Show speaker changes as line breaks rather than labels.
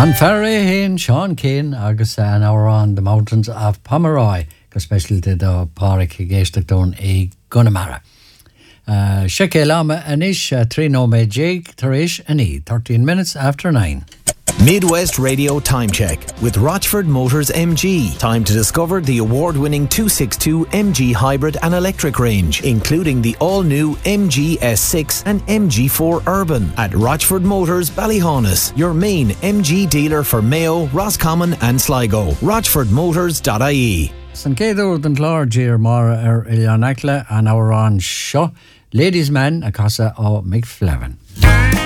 An Ferry Hain, Sean Kane, agus an hour on the mountains of Pomeroy, especially the Páric Géisteach Dún I Gunamara. Sheke Lama Anish, Trino Majig, Tarish, Ani, 13 minutes after 9.
Midwest Radio Time Check with Rochford Motors MG. Time to discover the award-winning 262 MG hybrid and electric range, including the all-new MG S6 and MG4 Urban at Rochford Motors Ballyhaunis, your main MG dealer for Mayo, Roscommon and Sligo. RochfordMotors.ie.
San Céadúr den Clár Dír Mara Ilianacla and our on Shaw, Ladies Man, a casa o McFlevin.